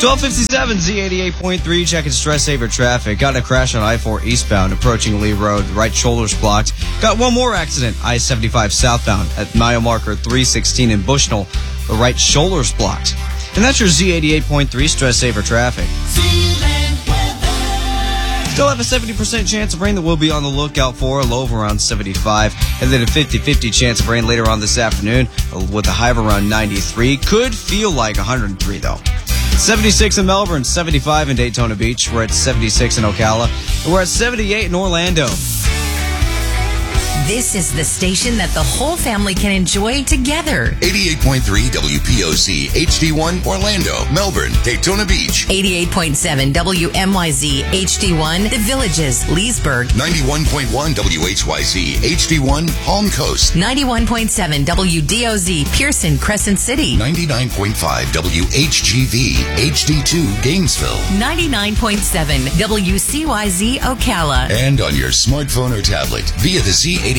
1257 Z88.3, checking stress saver traffic. Got a crash on I-4 eastbound approaching Lee Road. Right shoulder's blocked. Got one more accident, I-75 southbound at mile marker 316 in Bushnell. The right shoulder's blocked. And that's your Z88.3 stress saver traffic. Still have a 70% chance of rain that we'll be on the lookout for, a low of around 75. And then a 50-50 chance of rain later on this afternoon with a high of around 93. Could feel like 103 though. 76 in Melbourne, 75 in Daytona Beach. We're at 76 in Ocala. And we're at 78 in Orlando. This is the station that the whole family can enjoy together. 88.3 WPOC, HD1, Orlando, Melbourne, Daytona Beach. 88.7 WMYZ, HD1, The Villages, Leesburg. 91.1 WHYZ, HD1, Palm Coast. 91.7 WDOZ, Pearson, Crescent City. 99.5 WHGV, HD2, Gainesville. 99.7 WCYZ, Ocala. And on your smartphone or tablet via the Z88